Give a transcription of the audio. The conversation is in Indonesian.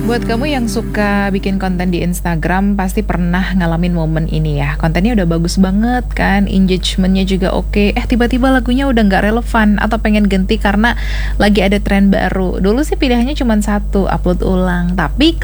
Buat kamu yang suka bikin konten di Instagram, pasti pernah ngalamin momen ini ya. Kontennya udah bagus banget kan, engagementnya juga oke. Tiba-tiba lagunya udah nggak relevan atau pengen ganti karena lagi ada tren baru. Dulu sih pilihannya cuma satu, upload ulang. Tapi